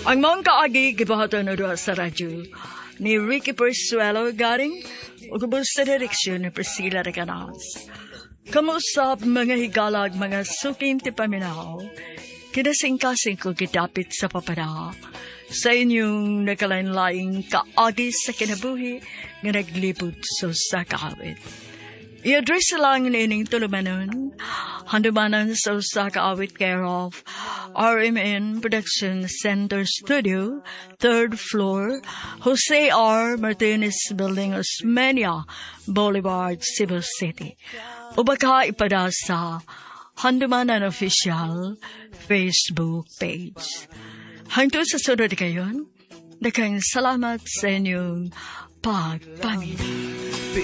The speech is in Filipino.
Ang mga kaagi gibahaton na doon sa radyo ni Ricky Persuelo garing o kubos sa direksyon ni Priscilla Reganas. Kamusap mga higalag mga suking tipaminaw, kinasing-kasing ko gidapit sa papada sa inyong nakalain-laing kaagi sa kinabuhi nga naglipod sa kaawit. I-address lang nining tulumanon, handumanan sa kaawit care of RMN Production Center Studio, 3rd floor, Jose R. Martinez Building, Osmeña Boulevard, Cebu City. O baka ipada sa Handumanan Official Facebook page. Hangtod sa sunod kayon, nakang salamat sa inyong pagpangin.